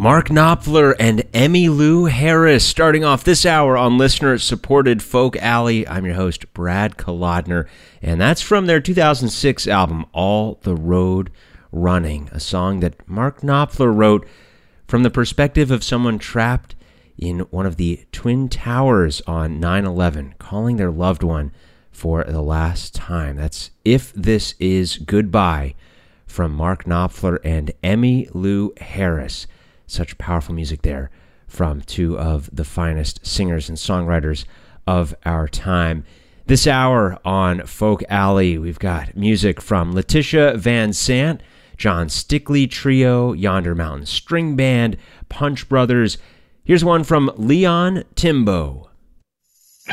Mark Knopfler and Emmylou Harris starting off this hour on listener-supported Folk Alley. I'm your host, Brad Kolodner, and that's from their 2006 album, All the Road Running, a song that Mark Knopfler wrote from the perspective of someone trapped in one of the Twin Towers on 9/11, calling their loved one for the last time. That's If This Is Goodbye from Mark Knopfler and Emmylou Harris. Such powerful music there from two of the finest singers and songwriters of our time. This hour on Folk Alley, we've got music from Letitia Van Sant, John Stickley Trio, Yonder Mountain String Band, Punch Brothers. Here's one from Leon Timbo.